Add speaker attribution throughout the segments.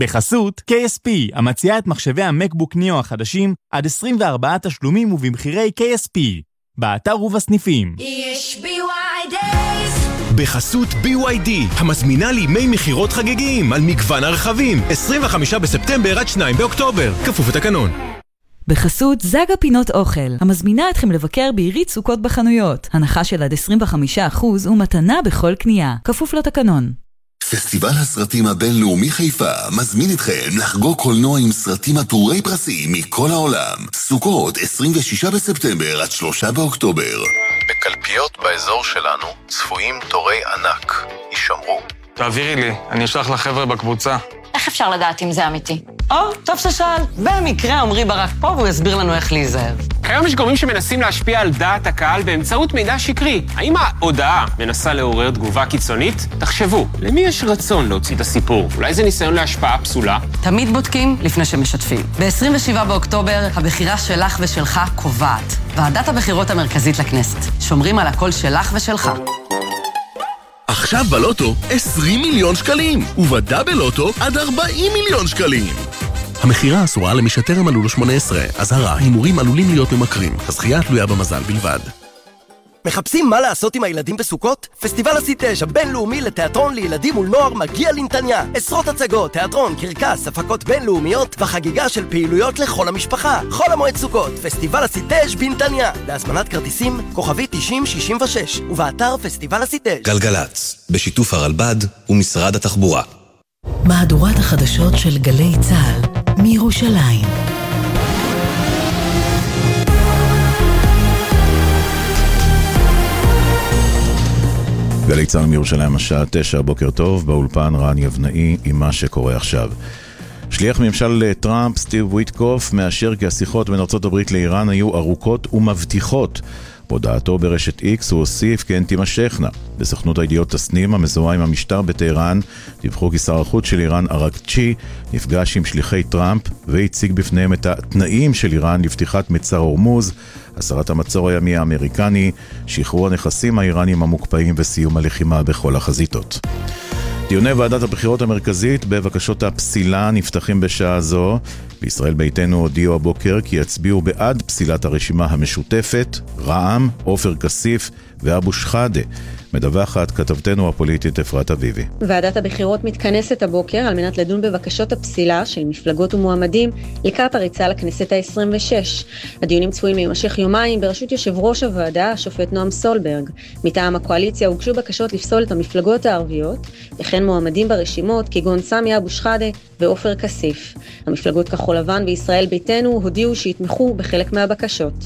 Speaker 1: בחסות KSP, המציעה את מחשבי המקבוק ניאו החדשים עד 24 תשלומים ובמחירי KSP. באתר ובסניפים.
Speaker 2: יש BY Days.
Speaker 3: בחסות BYD, המזמינה לימי מחירות חגיגיים על מגוון הרכבים. 25 בספטמבר עד 2 באוקטובר. כפוף לתקנון.
Speaker 4: בחסות זג הפינות אוכל, המזמינה אתכם לבקר בעירית סוכות בחנויות. הנחה של עד 25% ומתנה בכל קנייה. כפוף לתקנון.
Speaker 5: פסטיבל הסרטים הבינלאומי חיפה מזמין אתכם לחגוג קולנוע עם סרטים עטורי פרסים מכל העולם. סוכות 26 בספטמבר עד 3 באוקטובר.
Speaker 6: בקלפיות באזור שלנו צפויים תורי ענק. יישמרו.
Speaker 7: תעבירי לי, אני אשלח לחבר'ה בקבוצה.
Speaker 8: איך אפשר לדעת אם זה אמיתי?
Speaker 9: טוב ששאל. במקרה עמרי ברק פה והוא יסביר לנו איך להיזהר.
Speaker 10: כיום יש גורמים שמנסים להשפיע על דעת הקהל באמצעות מידע שקרי. האם ההודעה מנסה לעורר תגובה קיצונית? תחשבו, למי יש רצון להוציא את הסיפור? אולי זה ניסיון להשפעה פסולה?
Speaker 9: תמיד בודקים לפני שמשתפים. ב-27 באוקטובר הבחירה שלך ושלך קובעת. ועדת הבחירות המרכזית לכנסת. שומרים על הקול שלך ושלך.
Speaker 3: עכשיו בלוטו 20 מיליון שקלים, ובדאבל לוטו עד 40 מיליון שקלים. המחירה אסורה למי שטרם מלאו לו 18. אזהרה, הימורים עלולים להיות ממכרים. הזכייה תלויה במזל בלבד.
Speaker 11: מחפשים מה לעשות עם הילדים בסוכות? פסטיבל הסיטאז' הבינלאומי לתיאטרון לילדים ולנוער מגיע לנתניה. עשרות הצגות, תיאטרון, קרקס, הפקות בינלאומיות וחגיגה של פעילויות לכל המשפחה. חול המועד סוכות, פסטיבל הסיטאז' בנתניה. להזמנת כרטיסים, כוכבי 9066 ובאתר פסטיבל הסיטאז'.
Speaker 3: גלגלץ, בשיתוף הרלב"ד ומשרד התחבורה.
Speaker 12: מהדורת החדשות של גלי צה"ל מירושלים.
Speaker 13: גלי צה"ל מירושלים, השעה 9, בוקר טוב, באולפן רן יבנאי עם מה שקורה עכשיו. שליח ממשל טראמפ, סטיב וויטקוף, מאשר כי השיחות בין ארצות הברית לאיראן היו ארוכות ומבטיחות. בהודעתו ברשת X הוא הוסיף כי הן תימשכנה. בסוכנות הידיעות תסנים, המזוהה עם המשטר בטהרן, דיווחו כי שר החוץ של איראן אראקצ'י נפגש עם שליחי טראמפ והציג בפניהם את התנאים של איראן לפתיחת מצר הורמוז, הסרת המצור הימי האמריקני, שחרור הנכסים האיראנים המוקפאים וסיום הלחימה בכל החזיתות. דיוני ועדת הבחירות המרכזית בבקשות הפסילה נפתחים בשעה זו. בישראל ביתנו הודיעו הבוקר כי יצביעו בעד פסילת הרשימה המשותפת, רע"מ, עופר כסיף ואבו שחאדה. מדווחת כתבתנו הפוליטית אפרת אביבי.
Speaker 14: ועדת הבחירות מתכנסת הבוקר על מנת לדון בבקשות הפסילה של מפלגות ומועמדים לקראת הריצה לכנסת ה-26. הדיונים צפויים להימשך יומיים בראשות יושב ראש הוועדה, השופט נועם סולברג. מטעם הקואליציה הוגשו בקשות לפסול את המפלגות הערביות, וכן מועמדים ברשימות כגון סמי אבו שחאדה ועופר כסיף. המפלגות כחול לבן וישראל ביתנו הודיעו שיתמכו בחלק מהבקשות.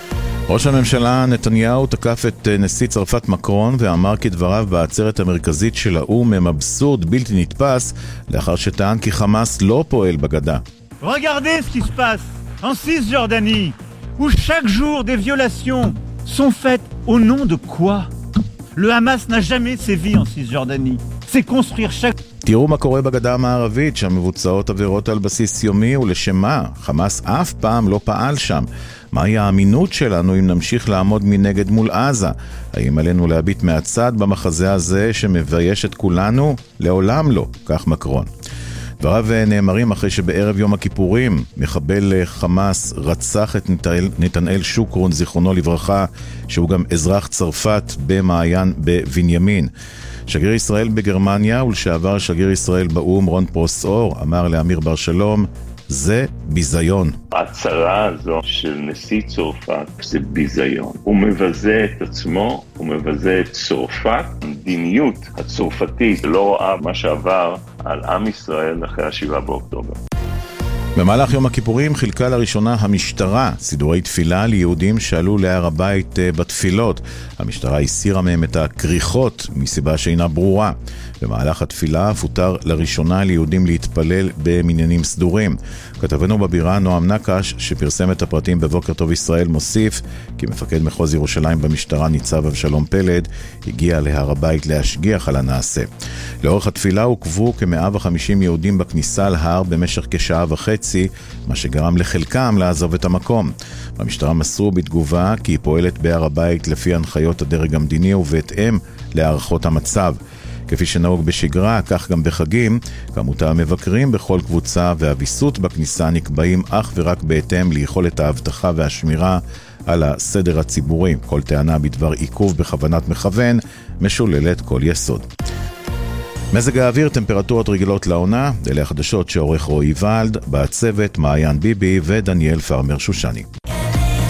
Speaker 13: ראש הממשלה נתניהו תקף את נשיא צרפת מקרון ואמר כי דבריו בעצרת המרכזית של האו"ם הם אבסורד בלתי נתפס, לאחר שטען כי חמאס לא פועל בגדה.
Speaker 15: Regardez ce qui se passe en Cisjordanie, où chaque jour des violations sont faites au nom de quoi? Le Hamas n'a jamais sévi en Cisjordanie. C'est construire chaque...
Speaker 13: תראו מה קורה בגדה המערבית, שם מבוצעות עבירות על בסיס יומי, ולשם מה? חמאס אף פעם לא פעל שם. מהי האמינות שלנו אם נמשיך לעמוד מנגד מול עזה? האם עלינו להביט מהצד במחזה הזה שמבייש את כולנו? לעולם לא, כך מקרון. דבריו נאמרים אחרי שבערב יום הכיפורים מחבל חמאס רצח את נתנאל שוקרון, זיכרונו לברכה, שהוא גם אזרח צרפת במעיין בבנימין. שגריר ישראל בגרמניה ולשעבר שגריר ישראל באום רון פרוסאור אמר לאמיר בר שלום, זה ביזיון.
Speaker 16: ההצהרה הזו של נשיא צרפת זה ביזיון. הוא מבזה את עצמו, הוא מבזה את צרפת. המדיניות הצרפתית לא רואה מה שעבר על עם ישראל אחרי 7 באוקטובר.
Speaker 13: במהלך יום הכיפורים חילקה לראשונה המשטרה סידורי תפילה ליהודים שעלו להר הבית בתפילות. המשטרה הסירה מהם את הכריכות מסיבה שאינה ברורה. במהלך התפילה פותר לראשונה ליהודים להתפלל במניינים סדורים. כתבנו בבירה נועם נקש, שפרסם את הפרטים בבוקר טוב ישראל, מוסיף כי מפקד מחוז ירושלים במשטרה ניצב אבשלום פלד הגיע להר הבית להשגיח על הנעשה. לאורך התפילה עוקבו כ-150 יהודים בכניסה להר במשך כשעה וחצי, מה שגרם לחלקם לעזוב את המקום. המשטרה מסרו בתגובה כי היא פועלת בהר הבית לפי הנחיות הדרג המדיני ובהתאם להערכות המצב. כפי שנהוג בשגרה, כך גם בחגים, כמות המבקרים בכל קבוצה והוויסות בכניסה נקבעים אך ורק בהתאם ליכולת האבטחה והשמירה על הסדר הציבורי. כל טענה בדבר עיכוב בכוונת מכוון משוללת כל יסוד. מזג האוויר, טמפרטורות רגילות לעונה, אלה החדשות שעורך רועי ולד, בצוות מעיין ביבי ודניאל פרמר שושני.